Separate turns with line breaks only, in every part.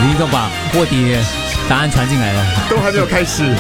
你都把卧底答案传进来了，
都还没有开始。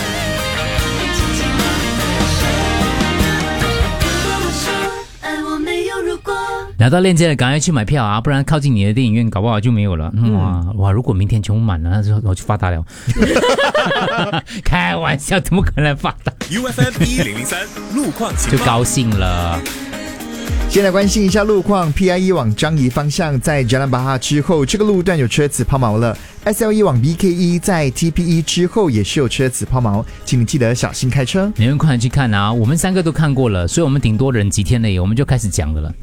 拿到链接了，赶快去买票啊！不然靠近你的电影院搞不好就没有了。哇！如果明天全部满了，那我就发达了。开玩笑，怎么可能发达
？UFM 1003路况情况
就高兴了。
先来关心一下路况 ，PIE 往樟宜方向在 Jalan Bahar 之后，这个路段有车子抛锚了。SLE 往 BKE 在 TPE 之后也是有车子抛锚，请你记得小心开车。
你们快去看啊！我们3个都看过了，所以我们顶多忍几天而已，我们就开始讲的了。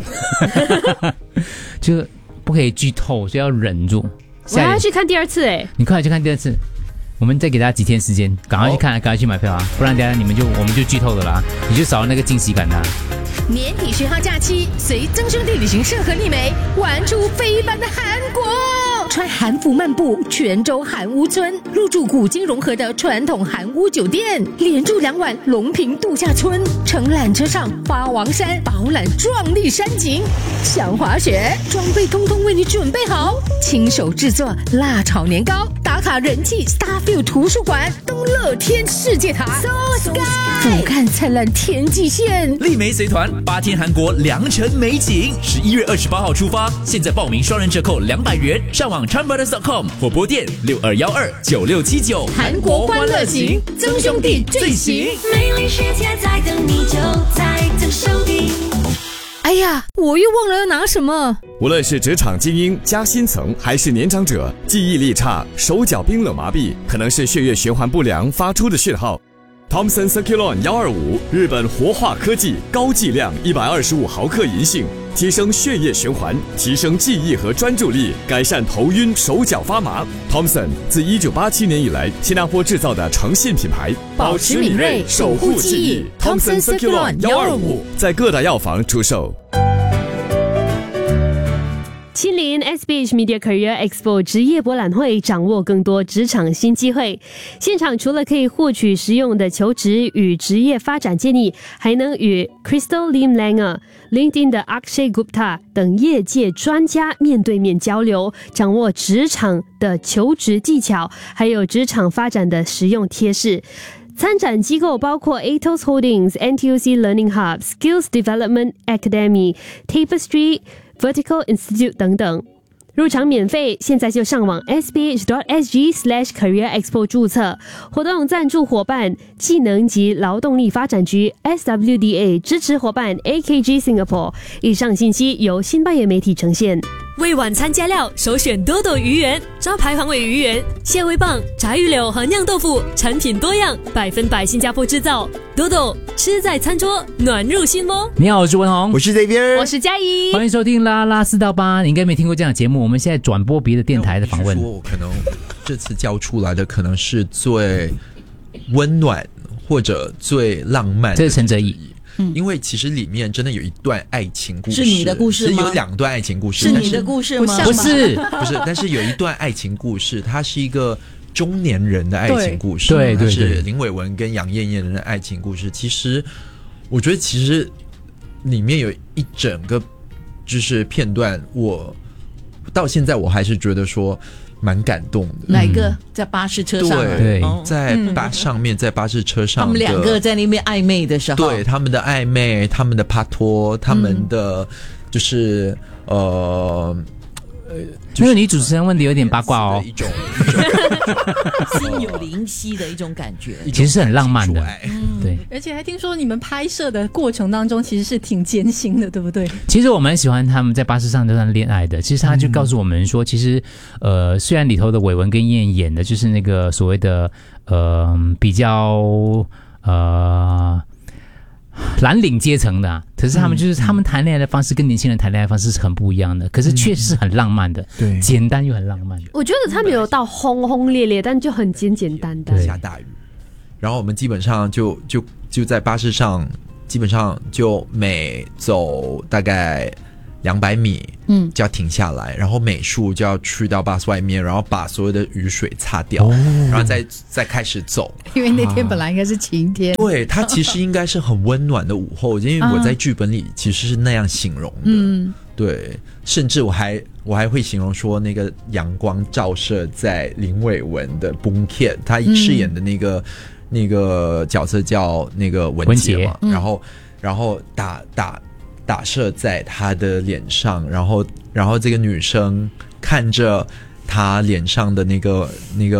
就不可以剧透，所以要忍住。
我还要去看第2次哎！
你快去看第2次。我们再给大家几天时间，赶快去看，赶快去买票啊！不然等下我们就剧透的啦，你就少了那个惊喜感啦。
年底10号假期，随曾兄弟旅行社和丽梅玩出非凡的韩国，穿韩服漫步泉州韩屋村，入住古今融合的传统韩屋酒店，连住2晚龙平度假村，乘缆车上八王山饱览壮丽山景，想滑雪装备通通为你准备好，亲手制作辣炒年糕，打卡人气 Starfield 图书馆，东乐天世界塔 So Sky， 俯瞰灿烂天际线，
丽梅随团8天韩国良辰美景，11月28号出发，现在报名双人折扣200元，上网 chanbrothers.com 或拨电62129679。
韩国欢乐行，曾兄弟最行，
美丽世界在等你，就在曾兄弟。
哎呀，我又忘了要拿什么。
无论是职场精英加薪层，还是年长者，记忆力差、手脚冰冷麻痹，可能是血液循环不良发出的讯号。Thomson Circulon 125，日本活化科技，高剂量125毫克银杏，提升血液循环，提升记忆和专注力，改善头晕、手脚发麻。Thomson 自1987年以来，新加坡制造的诚信品牌，
保持敏锐，守护记忆。Thomson Circulon 125
在各大药房出售。
亲临 SBH Media Career Expo 职业博览会，掌握更多职场新机会。现场除了可以获取实用的求职与职业发展建议，还能与 Crystal Lim Langer、LinkedIn 的 Akshay Gupta 等业界专家面对面交流，掌握职场的求职技巧，还有职场发展的实用贴士。参展机构包括 Atos Holdings、NTUC Learning Hub、Skills Development Academy、Tapestry、Vertical Institute 等等。入场免费，现在就上网 sbh.sg/careerexpo 注册。活动赞助伙伴技能及劳动力发展局 SWDA， 支持伙伴 AKG Singapore。以上信息由新巴业媒体呈现。
为晚餐加料，首选多多鱼圆，招牌黄尾鱼圆、蟹味棒、炸鱼柳和酿豆腐，产品多样，100%新加坡制造。多多吃在餐桌，暖入心窝。
你好，我是文宏，
我是 Xavier，
我是嘉怡，
欢迎收听啦啦4到8。你应该没听过这样的节目，我们现在转播别的电台的访问。
我可能这次教出来的可能是最温暖或者最浪漫的，
这是陈哲毅。
因为其实里面真的有一段爱情故事，
是你的故事吗？
是有2段爱情故事，
是你的故事吗？
不是，
但是有一段爱情故事，它是一个中年人的爱情故事，
对，
是林伟文跟杨艳艳的爱情故事。其实我觉得其实里面有一整个就是片段，我到现在我还是觉得说蛮感动的。
哪一个？在巴士车上？
对，
在上面，在巴士车上，
他们2个在那边暧昧的时候，
对他们的暧昧，他们的帕托，他们的就是
那个女主持人问的有点八卦哦，
一种
心有灵犀的一种感觉，
其实是很浪漫的。对，
而且还听说你们拍摄的过程当中其实是挺艰辛的，对不对？
其实我蛮喜欢他们在巴士上这段恋爱的。其实他就告诉我们说，其实虽然里头的伟文跟燕演的就是那个所谓的比较蓝领阶层的，可是他们就是他们谈恋爱的方式跟年轻人谈恋爱的方式是很不一样的，可是确实很浪漫的，对，简单又很浪漫。
我觉得他们有到轰轰烈烈，但就很简单单。
下大雨，然后我们基本上就在巴士上，基本上就每走大概200米，就要停下来，然后美术就要去到巴士外面，然后把所有的雨水擦掉，然后再开始走。
因为那天本来应该是晴天，
对，它其实应该是很温暖的午后，因为我在剧本里其实是那样形容的。 对，甚至我还会形容说，那个阳光照射在林伟文的 Boomkid， 他饰演的那个角色叫那个文杰嘛，然后打射在他的脸上，然后这个女生看着他脸上的那个